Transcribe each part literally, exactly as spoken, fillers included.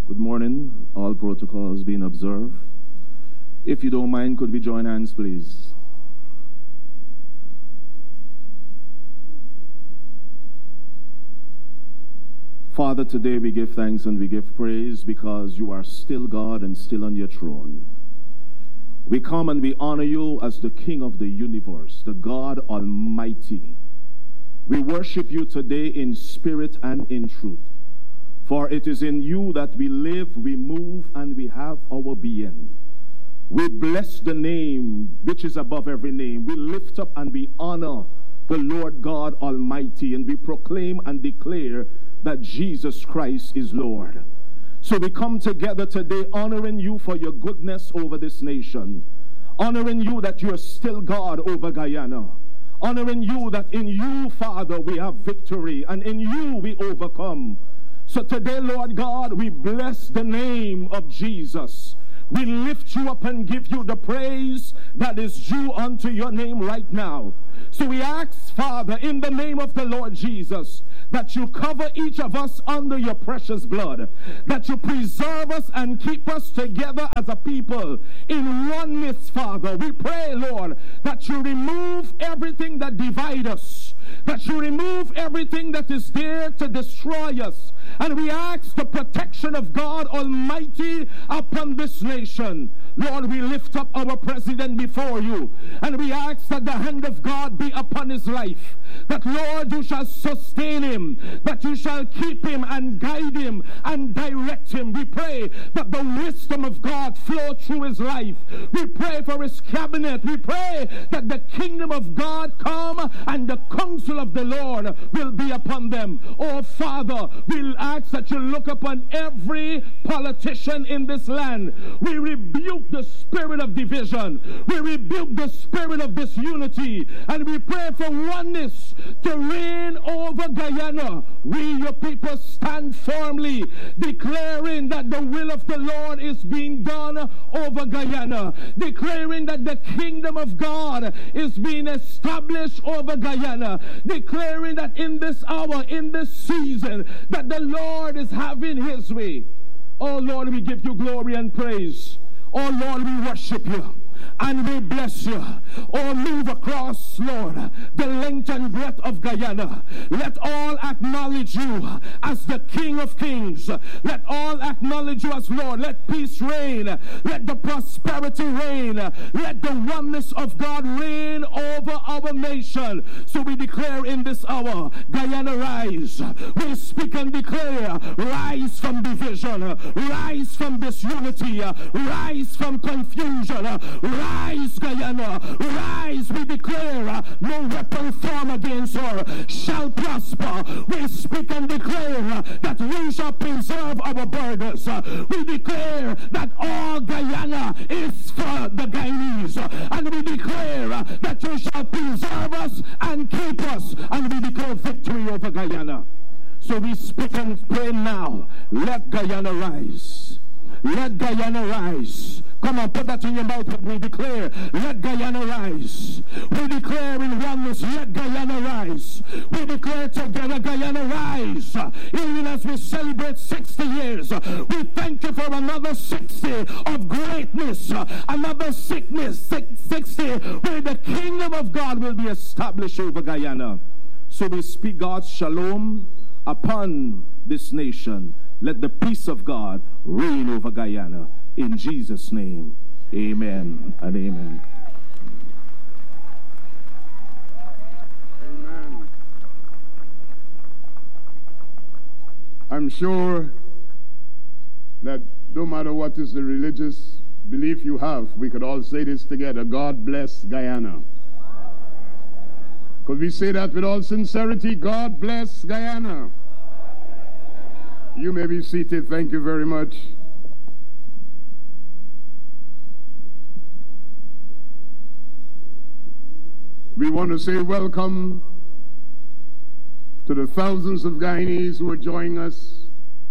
Good morning. All protocols being observed. If you don't mind, could we join hands, please? Father, today we give thanks and we give praise because you are still God and still on your throne. We come and we honor you as the King of the universe, the God Almighty. We worship you today in spirit and in truth. For it is in you that we live, we move, and we have our being. We bless the name which is above every name. We lift up and we honor the Lord God Almighty, and we proclaim and declare that Jesus Christ is Lord. So we come together today honoring you for your goodness over this nation, honoring you that you are still God over Guyana, honoring you that in you, Father, we have victory, and in you we overcome. So today, Lord God, we bless the name of Jesus. We lift you up and give you the praise that is due unto your name right now. So we ask, Father, in the name of the Lord Jesus, that you cover each of us under your precious blood, that you preserve us and keep us together as a people in oneness, Father. We pray, Lord, that you remove everything that divides us, that you remove everything that is there to destroy us. And we ask the protection of God Almighty upon this nation. Lord, we lift up our president before you, and we ask that the hand of God be upon his life, that, Lord, you shall sustain him, that you shall keep him and guide him and direct him. We pray that the wisdom of God flow through his life. We pray for his cabinet. We pray that the kingdom of God come and the counsel of the Lord will be upon them. Oh, Father, we'll ask that you look upon every politician in this land. We rebuke the spirit of division. We rebuke the spirit of disunity, and we pray for oneness to reign over Guyana. We, your people, stand firmly, declaring that the will of the Lord is being done over Guyana, declaring that the kingdom of God is being established over Guyana, declaring that in this hour, in this season, that the Lord is having his way. Oh, Lord, we give you glory and praise. Oh, Lord, we worship you and we bless you. Oh, move across, Lord, the length and breadth of Guyana. Let all acknowledge you as the King of Kings. Let all acknowledge you as Lord. Let peace reign. Let the prosperity reign. Let the oneness of God reign over our nation. So we declare in this hour, Guyana, rise. We speak and declare, rise from division, rise from disunity, rise from confusion, rise, Guyana, rise. We declare uh, no weapon formed against her shall prosper. We speak and declare uh, that we shall preserve our borders. Uh, we declare that all Guyana is for the Guyanese. Uh, and we declare uh, that you shall preserve us and keep us. And we declare victory over Guyana. So we speak and pray now. Let Guyana rise. Let Guyana rise. Come on, put that in your mouth. We declare, let Guyana rise. We declare in oneness, let Guyana rise. We declare together, Guyana rise. Even as we celebrate sixty years, we thank you for another sixty of greatness, another sickness, sixty, where the kingdom of God will be established over Guyana. So we speak God's shalom upon this nation. Let the peace of God reign over Guyana. In Jesus' name, amen and amen. Amen. I'm sure that no matter what is the religious belief you have, we could all say this together. God bless Guyana. Could we say that with all sincerity? God bless Guyana. You may be seated. Thank you very much. We want to say welcome to the thousands of Guyanese who are joining us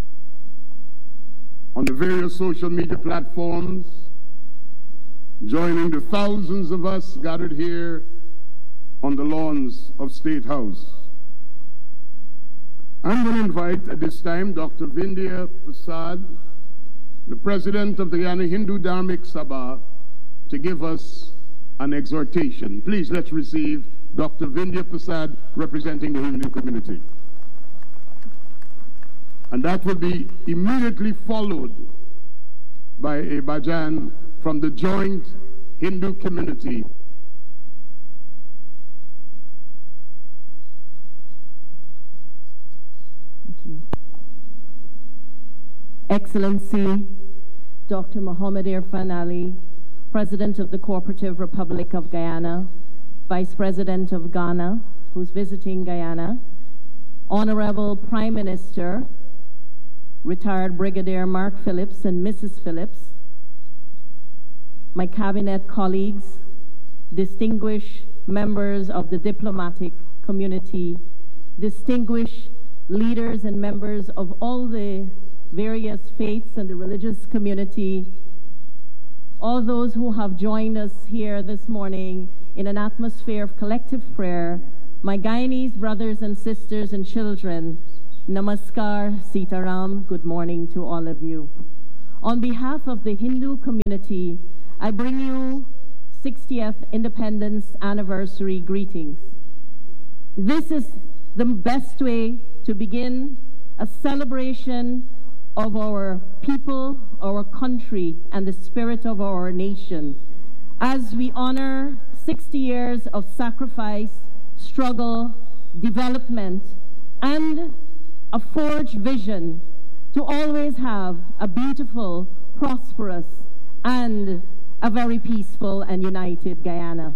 on the various social media platforms, joining the thousands of us gathered here on the lawns of State House. I'm going to invite at this time Doctor Vindhya Prasad the president of the Guyana Hindu Dharmic Sabha, to give us an exhortation. Please, let's receive Doctor Vindya Prasad, representing the Hindu community. And that will be immediately followed by a bhajan from the joint Hindu community. Thank you. Excellency, Doctor Muhammad Irfan Ali, President of the Cooperative Republic of Guyana, Vice President of Ghana, who's visiting Guyana, Honorable Prime Minister, retired Brigadier Mark Phillips and Missus Phillips, my cabinet colleagues, distinguished members of the diplomatic community, distinguished leaders and members of all the various faiths and the religious community, all those who have joined us here this morning in an atmosphere of collective prayer, my Guyanese brothers and sisters and children, Namaskar, Sitaram, good morning to all of you. On behalf of the Hindu community, I bring you sixtieth Independence Anniversary greetings. This is the best way to begin a celebration of our people, our country, and the spirit of our nation, as we honor sixty years of sacrifice, struggle, development, and a forged vision to always have a beautiful, prosperous, and a very peaceful and united Guyana.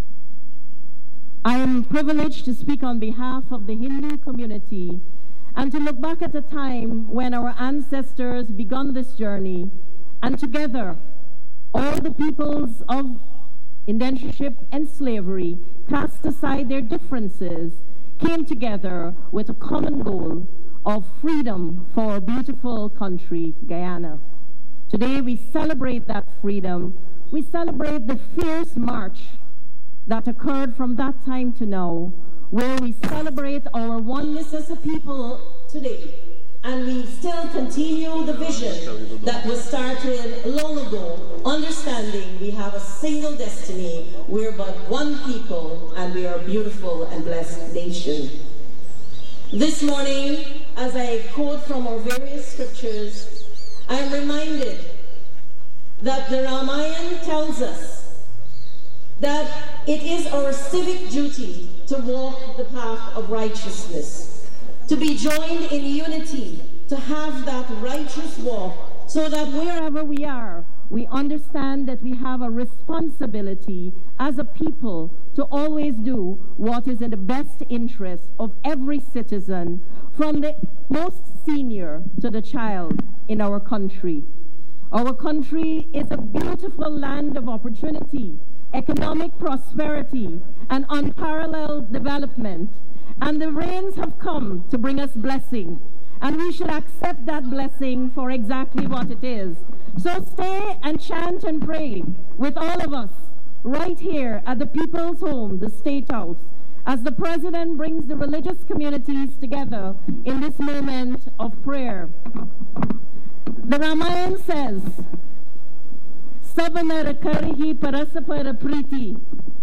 I am privileged to speak on behalf of the Hindu community and to look back at a time when our ancestors began this journey, and together, all the peoples of indentureship and slavery cast aside their differences, came together with a common goal of freedom for our beautiful country, Guyana. Today we celebrate that freedom. We celebrate the fierce march that occurred from that time to now, where we celebrate our oneness as a people today, and we still continue the vision that was started long ago, understanding we have a single destiny, we're but one people, and we are a beautiful and blessed nation. This morning, as I quote from our various scriptures, I am reminded that the Ramayana tells us that it is our civic duty to walk the path of righteousness, to be joined in unity, to have that righteous walk, so that wherever we are, we understand that we have a responsibility as a people to always do what is in the best interest of every citizen, from the most senior to the child in our country. Our country is a beautiful land of opportunity, economic prosperity, and unparalleled development. And the rains have come to bring us blessing. And we should accept that blessing for exactly what it is. So stay and chant and pray with all of us right here at the People's Home, the State House, as the President brings the religious communities together in this moment of prayer. The Ramayana says, Sabanara karihi parasapara priti,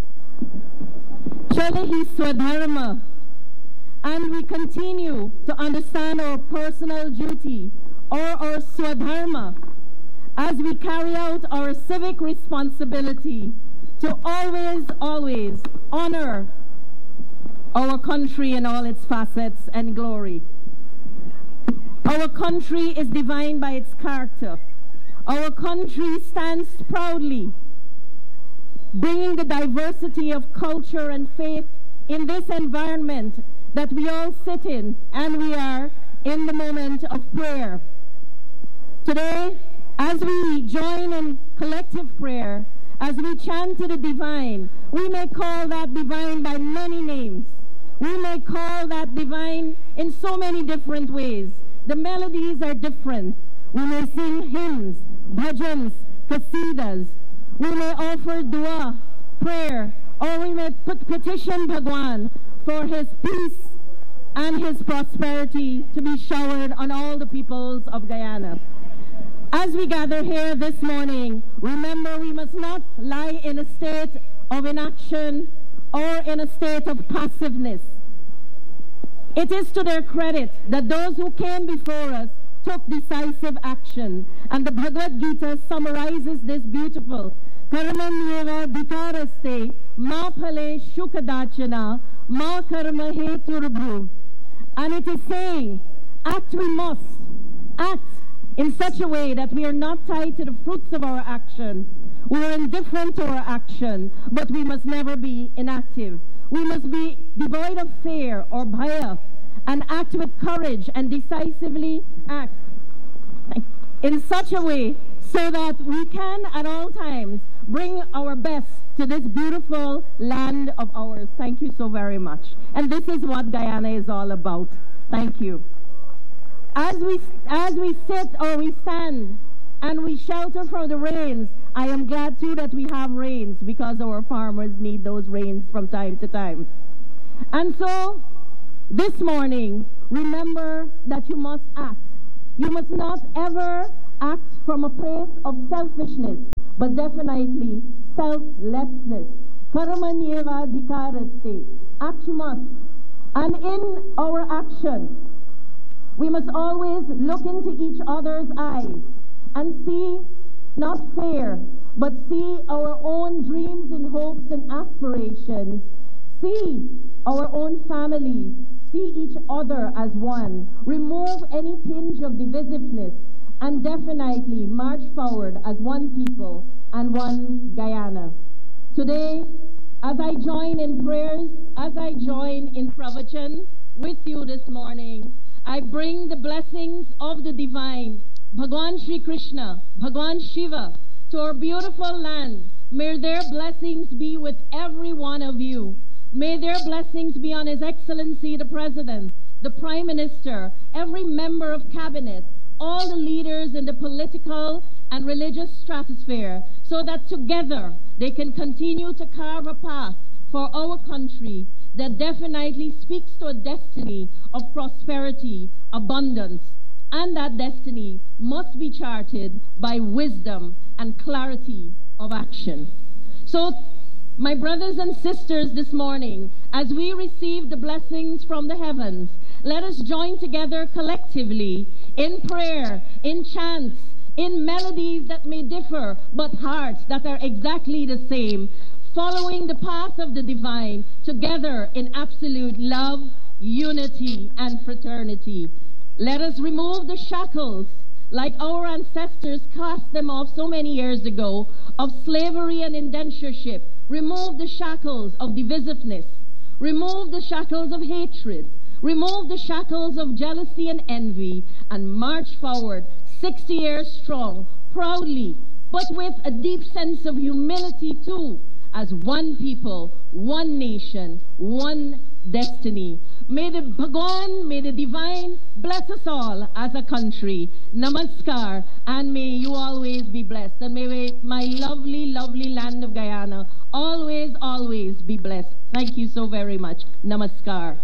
chalahi swadharma. And we continue to understand our personal duty or our swadharma as we carry out our civic responsibility to always, always honor our country in all its facets and glory. Our country is defined by its character. Our country stands proudly, bringing the diversity of culture and faith in this environment that we all sit in, and we are in the moment of prayer. Today, as we join in collective prayer, as we chant to the divine, we may call that divine by many names. We may call that divine in so many different ways. The melodies are different. We may sing hymns, bhajans, qasidas. We may offer dua, prayer, or we may put petition Bhagwan for his peace and his prosperity to be showered on all the peoples of Guyana. As As we gather here this morning, remember we must not lie in a state of inaction or in a state of passiveness. It is to their credit that those who came before us took decisive action, and the Bhagavad Gita summarizes this beautiful Karmanyeva Dhikaraste Ma Phale Shukadachana Ma Karma Heturbhu. And it is saying, act we must, act in such a way that we are not tied to the fruits of our action. We are indifferent to our action, but we must never be inactive. We must be devoid of fear or bhaya and act with courage and decisively act in such a way so that we can at all times bring our best to this beautiful land of ours. Thank you so very much. And this is what Guyana is all about. Thank you. As we, as we sit or we stand and we shelter from the rains, I am glad too that we have rains because our farmers need those rains from time to time. And so, this morning, remember that you must act. You must not ever act from a place of selfishness, but definitely selflessness. Karmanyeva dhikaraste. Act you must. And in our action, we must always look into each other's eyes and see not fear, but see our own dreams and hopes and aspirations. See our own families. See each other as one. Remove any tinge of divisiveness and definitely march forward as one people and one Guyana. Today, as I join in prayers, as I join in pravachan with you this morning, I bring the blessings of the divine, Bhagwan Shri Krishna, Bhagwan Shiva, to our beautiful land. May their blessings be with every one of you. May their blessings be on His Excellency the President, the Prime Minister, every member of Cabinet, all the leaders in the political and religious stratosphere, so that together they can continue to carve a path for our country that definitely speaks to a destiny of prosperity, abundance, and that destiny must be charted by wisdom and clarity of action. So, my brothers and sisters, this morning, as we receive the blessings from the heavens, let us join together collectively in prayer, in chants, in melodies that may differ, but hearts that are exactly the same, following the path of the divine, together in absolute love, unity, and fraternity. Let us remove the shackles, like our ancestors cast them off so many years ago, of slavery and indentureship. Remove the shackles of divisiveness. Remove the shackles of hatred. Remove the shackles of jealousy and envy, and march forward, sixty years strong, proudly, but with a deep sense of humility too, as one people, one nation, one destiny. May the Bhagwan, may the divine bless us all as a country. Namaskar, and may you always be blessed. And may my lovely, lovely land of Guyana always, always be blessed. Thank you so very much. Namaskar.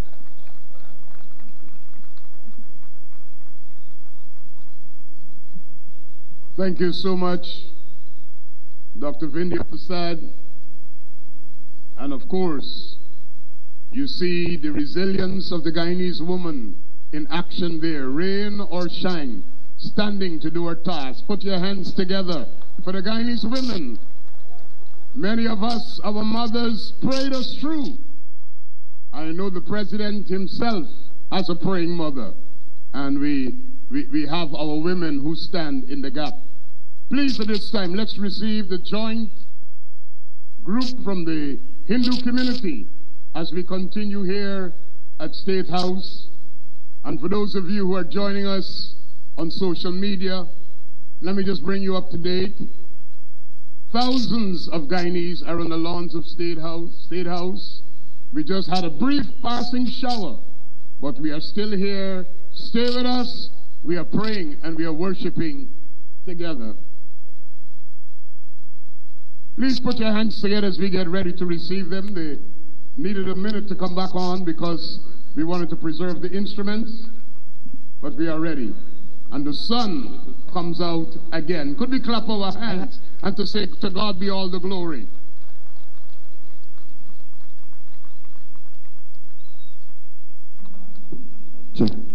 Thank you so much, Doctor Vindhya Prasad. And of course, you see the resilience of the Guyanese woman in action there, rain or shine, standing to do her task. Put your hands together for the Guyanese women. Many of us, our mothers, prayed us through. I know the president himself has a praying mother, and we, we, we have our women who stand in the gap. Please, at this time, let's receive the joint group from the Hindu community as we continue here at State House. And for those of you who are joining us on social media, let me just bring you up to date. Thousands of Guyanese are on the lawns of State House. State House. We just had a brief passing shower, but we are still here. Stay with us. We are praying and we are worshiping together. Please put your hands together as we get ready to receive them. They needed a minute to come back on because we wanted to preserve the instruments, but we are ready. And the sun comes out again. Could we clap our hands and to say, to God be all the glory? Sure.